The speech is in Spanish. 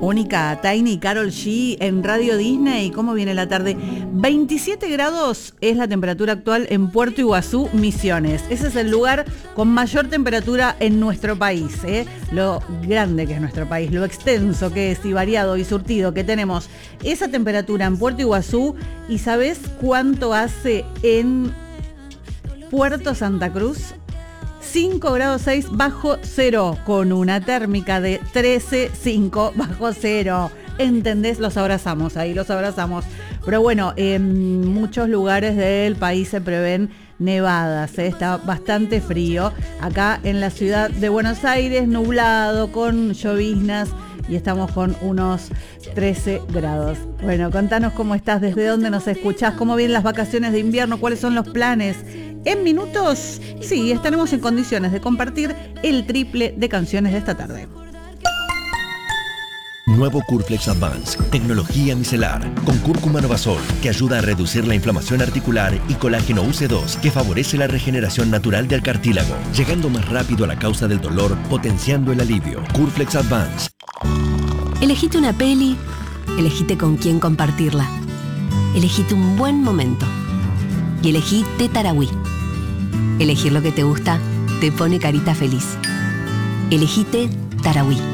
Única, Tiny, Karol G en Radio Disney. ¿Cómo viene la tarde? 27 grados es la temperatura actual en Puerto Iguazú, Misiones. Ese es el lugar con mayor temperatura en nuestro país, ¿eh? Lo grande que es nuestro país, lo extenso que es y variado y surtido que tenemos. Esa temperatura en Puerto Iguazú. ¿Y sabés cuánto hace en Puerto Santa Cruz? 5 grados 6 bajo cero, con una térmica de 13,5 bajo cero. ¿Entendés? Los abrazamos, ahí los abrazamos. Pero bueno, en muchos lugares del país se prevén nevadas, ¿eh? Está bastante frío. Acá en la ciudad de Buenos Aires, nublado, con lloviznas, y estamos con unos 13 grados. Bueno, contanos cómo estás, desde dónde nos escuchás, cómo vienen las vacaciones de invierno, cuáles son los planes. En minutos, sí, estaremos en condiciones de compartir el triple de canciones de esta tarde. Nuevo Curflex Advance, tecnología micelar, con cúrcuma Novasol, que ayuda a reducir la inflamación articular, y colágeno UC2, que favorece la regeneración natural del cartílago, llegando más rápido a la causa del dolor, potenciando el alivio. Curflex Advance. Elegite una peli, elegite con quién compartirla. Elegite un buen momento. Y elegí Té Tarahui. Elegir lo que te gusta te pone carita feliz. Elegí Té Tarahui.